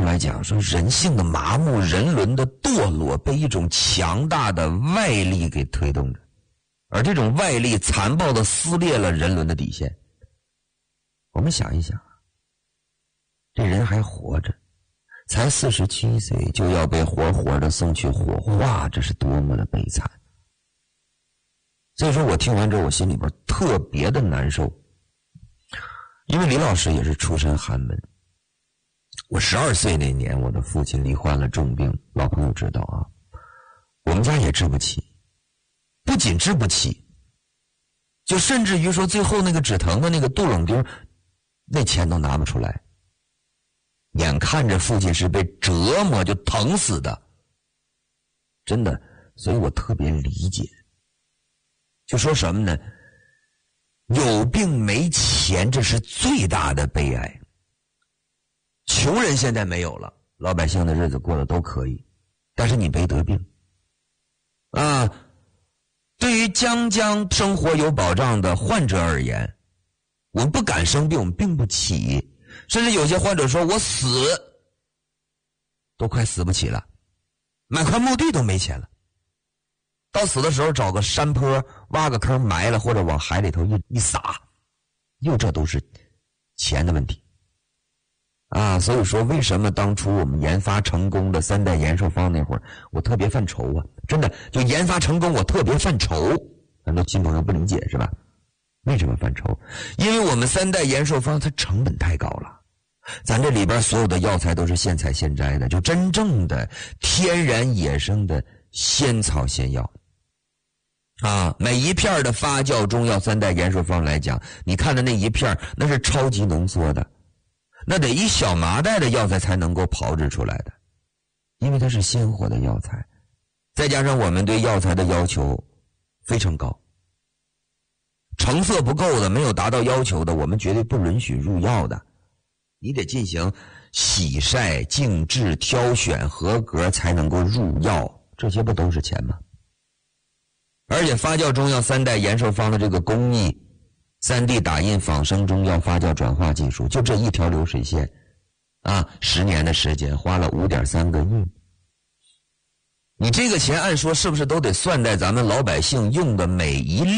来讲，说人性的麻木，人伦的堕落被一种强大的外力给推动着，而这种外力残暴地撕裂了人伦的底线。我们想一想，这人还活着，才47岁就要被活活的送去火化，这是多么的悲惨。所以说我听完之后，我心里边特别的难受，因为李老师也是出身寒门。我12岁那年，我的父亲罹患了重病，老朋友知道啊，我们家也治不起，不仅治不起，就甚至于说最后那个止疼的那个杜冷丁，那钱都拿不出来。眼看着父亲是被折磨就疼死的，真的，所以我特别理解。就说什么呢？有病没钱，这是最大的悲哀。穷人现在没有了，老百姓的日子过得都可以，但是你没得病啊。对于将生活有保障的患者而言，我们不敢生病，我们病不起，甚至有些患者说我死都快死不起了，买块墓地都没钱了，到死的时候找个山坡挖个坑埋了，或者往海里头一撒，这都是钱的问题啊。所以说为什么当初我们研发成功的3代延寿方那会儿，我特别犯愁啊，真的就研发成功我特别犯愁。很多新朋友不理解是吧？为什么犯愁？因为我们3代延寿方它成本太高了，咱这里边所有的药材都是现采现摘的，就真正的天然野生的仙草仙药啊。每一片的发酵中药3代延寿方来讲，你看的那一片那是超级浓缩的，那得一小麻袋的药材才能够炮制出来的，因为它是鲜活的药材，再加上我们对药材的要求非常高，成色不够的，没有达到要求的，我们绝对不允许入药的。你得进行洗晒、静置、挑选合格才能够入药，这些不都是钱吗？而且发酵中药3代延寿方的这个工艺，3D 打印仿生中药发酵转化技术，就这一条流水线啊，10年的时间花了5.3个亿。你这个钱按说是不是都得算在咱们老百姓用的每一粒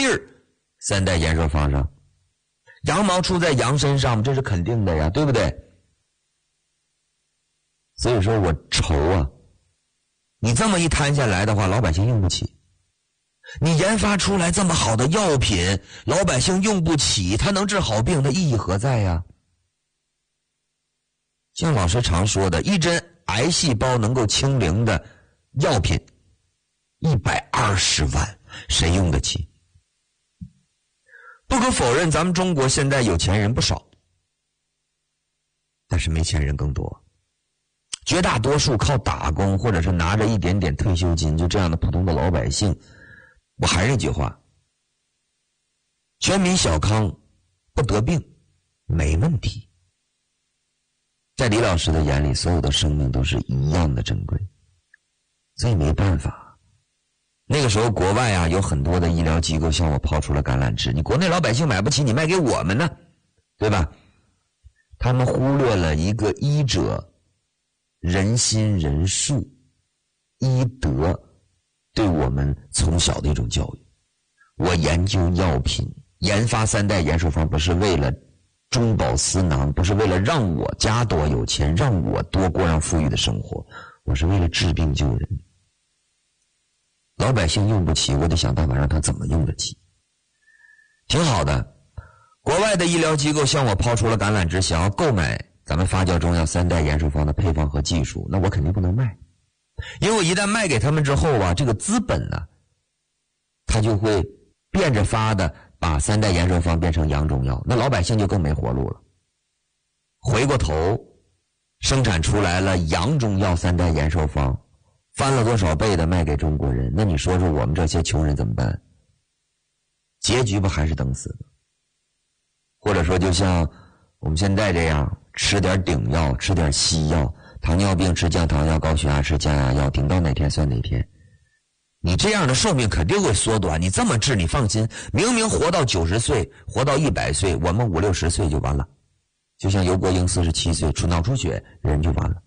3代延寿方上？羊毛出在羊身上，这是肯定的呀，对不对？所以说我愁啊，你这么一摊下来的话，老百姓用不起。你研发出来这么好的药品，老百姓用不起，它能治好病，它意义何在呀？像老师常说的，一针癌细胞能够清零的药品120万，谁用得起？不可否认，咱们中国现在有钱人不少，但是没钱人更多。绝大多数靠打工或者是拿着一点点退休金，就这样的普通的老百姓，我还是那句话，全民小康不得病没问题。在李老师的眼里，所有的生命都是一样的珍贵，所以没办法。那个时候国外啊有很多的医疗机构向我抛出了橄榄枝，你国内老百姓买不起，你卖给我们呢，对吧？他们忽略了一个医者人心仁术医德对我们从小的一种教育。我研究药品，研发3代延寿方，不是为了中饱私囊，不是为了让我家多有钱，让我多过上富裕的生活，我是为了治病救人。老百姓用不起，我得想办法让他怎么用得起。挺好的，国外的医疗机构向我抛出了橄榄枝，想要购买咱们发酵中药3代延寿方的配方和技术，那我肯定不能卖，因为我一旦卖给他们之后啊，这个资本呢，他就会变着法的把3代延寿方变成洋中药，那老百姓就更没活路了。回过头生产出来了洋中药3代延寿方，翻了多少倍的卖给中国人，那你说说我们这些穷人怎么办？结局不还是等死吗？或者说就像我们现在这样，吃点顶药，吃点西药，糖尿病吃降糖药，高血压吃降压药，顶到哪天算哪天。你这样的寿命肯定会缩短，你这么治你放心，明明活到90岁，活到100岁，我们50、60岁就完了。就像尤国英47岁脑出血，人就完了。